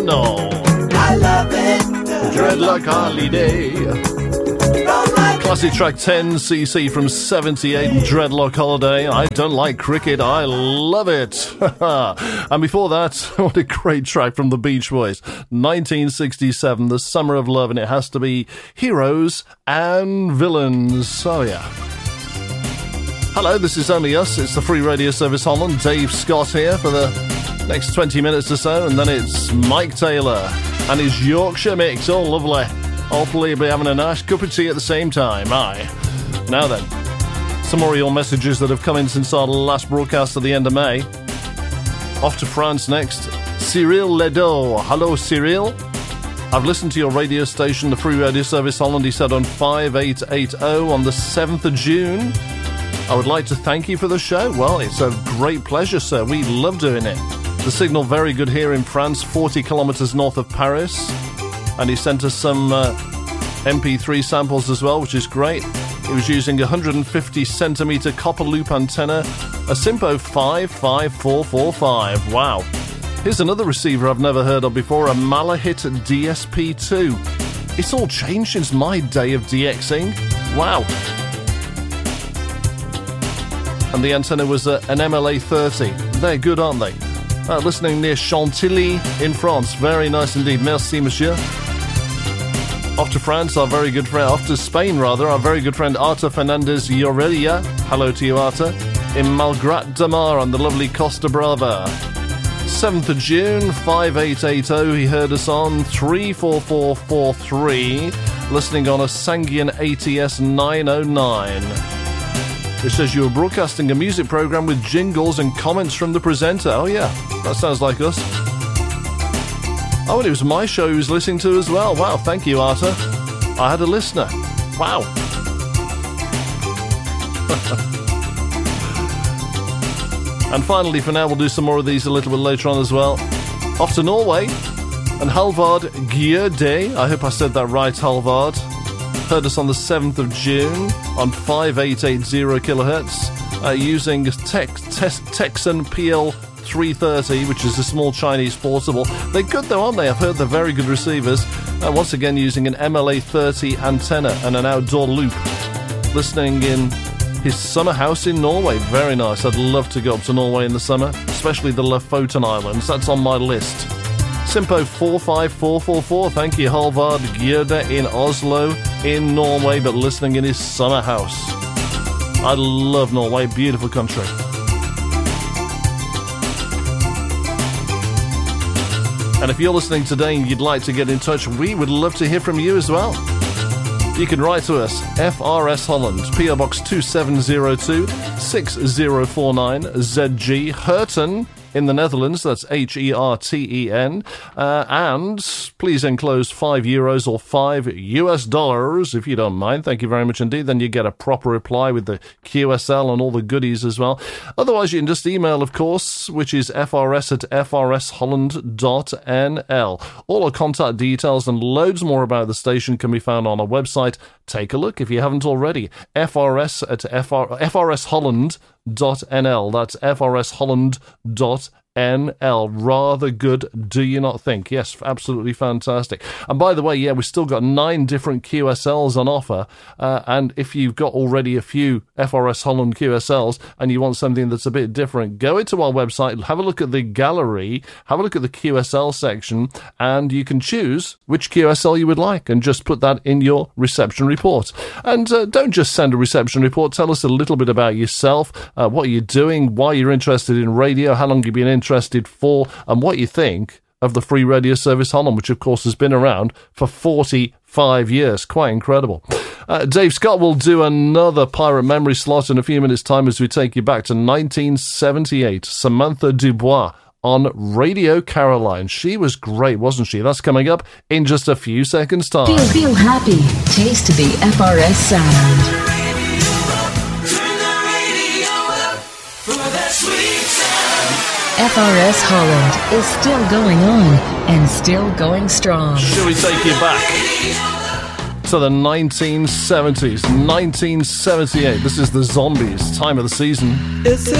no. I love it. Dreadlock Holiday. Don't like Classic track 10cc from 78, Dreadlock Holiday. I don't like cricket, I love it. And before that, what a great track from the Beach Boys. 1967, The Summer of Love, and it has to be Heroes and Villains. Oh yeah. Hello, this is Only Us. It's the Free Radio Service Holland. Dave Scott here for the next 20 minutes or so, and then it's Mike Taylor and his Yorkshire mix. Oh, lovely. Hopefully you'll be having a nice cup of tea at the same time. Aye. Now then, some more of your messages that have come in since our last broadcast at the end of May. Off to France next. Cyril Ledo. Hello, Cyril. I've listened to your radio station, the Free Radio Service Holland, he said, on 5880 on the 7th of June. I would like to thank you for the show. Well, it's a great pleasure, sir. We love doing it. The signal very good here in France, 40 kilometres north of Paris. And he sent us some MP3 samples as well, which is great. He was using a 150 centimetre copper loop antenna, a Simpo 55445. Wow. Here's another receiver I've never heard of before, a Malahit DSP2. It's all changed since my day of DXing. Wow. And the antenna was an MLA30. They're good, aren't they? Listening near Chantilly in France. Very nice indeed. Merci, monsieur. Off to France, our very good friend. Off to Spain, rather. Our very good friend Arta Fernandez Llorella. Hello to you, Arta. In Malgrat de Mar on the lovely Costa Brava. 7th of June, 5880. He heard us on 34443. Listening on a Sangian ATS 909. It says you were broadcasting a music program with jingles and comments from the presenter. Oh yeah, that sounds like us. Oh, and it was my show he was listening to as well. Wow, thank you, Arta. I had a listener. Wow. And finally, for now, we'll do some more of these a little bit later on as well. Off to Norway. And Halvard Gjerde. I hope I said that right, Halvard. Heard us on the 7th of June on 5880 kilohertz using Texan PL330, which is a small Chinese portable. They're good though, aren't they? I've heard they're very good receivers. Once again using an MLA30 antenna and an outdoor loop. Listening in his summer house in Norway. Very nice. I'd love to go up to Norway in the summer, especially the Lofoten Islands. That's on my list. Simpo 45444, thank you, Halvard Gjerde in Oslo, in Norway, but listening in his summer house. I love Norway, beautiful country. And if you're listening today and you'd like to get in touch, we would love to hear from you as well. You can write to us, FRS Holland, PO Box 2702, 6049, ZG, Herten, in the Netherlands. That's Herten. And please enclose €5 or $5 if you don't mind. Thank you very much indeed. Then you get a proper reply with the QSL and all the goodies as well. Otherwise, you can just email, of course, which is frs@frsholland.nl. All our contact details and loads more about the station can be found on our website. Take a look if you haven't already. frsholland.nl. That's frsholland.nl. Rather good, do you not think? Yes, absolutely fantastic. And by the way, yeah, we've still got 9 different QSLs on offer. And if you've got already a few FRS Holland QSLs and you want something that's a bit different, go into our website, have a look at the gallery, have a look at the QSL section, and you can choose which QSL you would like and just put that in your reception report. And don't just send a reception report. Tell us a little bit about yourself, what you're doing, why you're interested in radio, how long you've been interested for, and what you think of the Free Radio Service Holland, which of course has been around for 45 years. Quite incredible. Dave Scott will do another Pirate Memory slot in a few minutes' time as we take you back to 1978. Samantha Dubois on Radio Caroline. She was great, wasn't she? That's coming up in just a few seconds' time. Feel happy. Taste the FRS sound. FRS Holland is still going on and still going strong. Shall we take you back to the 1970s? 1978. This is the Zombies, Time of the Season. It's